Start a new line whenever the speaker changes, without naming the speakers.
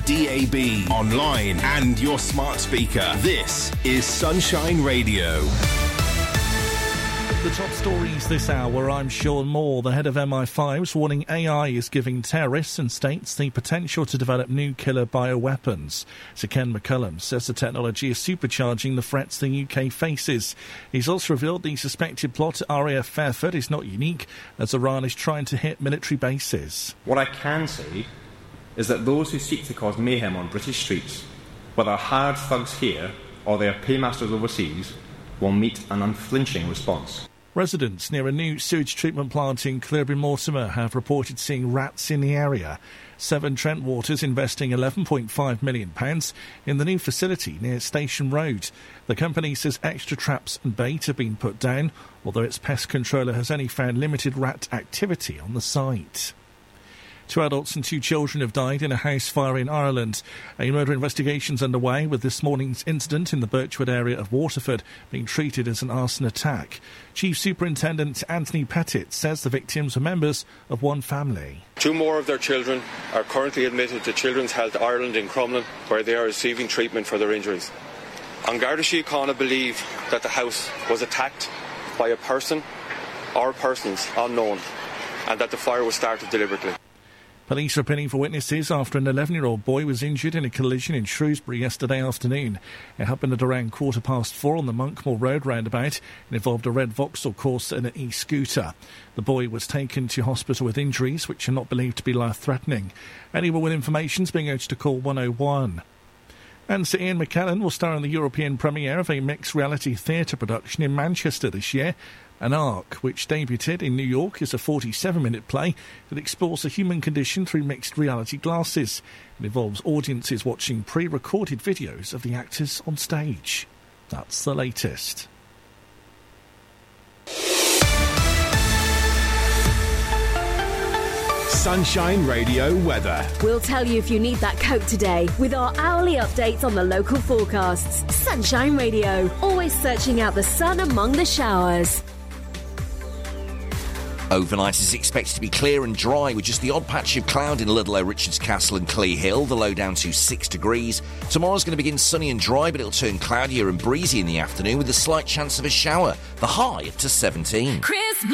DAB, online and your smart speaker. This is Sunshine Radio.
The top stories this hour, I'm Sean Moore. The head of MI5 is warning AI is giving terrorists and states the potential to develop new killer bioweapons. Sir Ken McCullum says the technology is supercharging the threats the UK faces. He's also revealed the suspected plot at RAF Fairford is not unique, as Iran is trying to hit military bases.
What I can say is that those who seek to cause mayhem on British streets, whether hard thugs here or their paymasters overseas, will meet an unflinching response.
Residents near a new sewage treatment plant in Cleobury Mortimer have reported seeing rats in the area. Severn Trent Water's investing £11.5 million in the new facility near Station Road. The company says extra traps and bait have been put down, although its pest controller has only found limited rat activity on the site. 2 adults and 2 children have died in a house fire in Ireland. A murder investigation is underway, with this morning's incident in the Birchwood area of Waterford being treated as an arson attack. Chief Superintendent Anthony Pettit says the victims were members of one family.
2 more of their children are currently admitted to Children's Health Ireland in Crumlin, where they are receiving treatment for their injuries. An Garda Síochána believe that the house was attacked by a person or persons unknown, and that the fire was started deliberately.
Police are pinning for witnesses after an 11-year-old boy was injured in a collision in Shrewsbury yesterday afternoon. It happened at around 4:15 on the Monkmoor Road roundabout and involved a red Vauxhall Corsa and an e-scooter. The boy was taken to hospital with injuries which are not believed to be life-threatening. Anyone with information is being urged to call 101. And Sir Ian McKellen will star in the European premiere of a mixed reality theatre production in Manchester this year. An Ark, which debuted in New York, is a 47-minute play that explores the human condition through mixed reality glasses. It involves audiences watching pre-recorded videos of the actors on stage. That's the latest.
Sunshine Radio weather.
We'll tell you if you need that coat today with our hourly updates on the local forecasts. Sunshine Radio, always searching out the sun among the showers.
Overnight is expected to be clear and dry with just the odd patch of cloud in Ludlow, Richards Castle and Clee Hill, the low down to 6 degrees. Tomorrow's going to begin sunny and dry, but it'll turn cloudier and breezy in the afternoon with a slight chance of a shower. The high up to 17.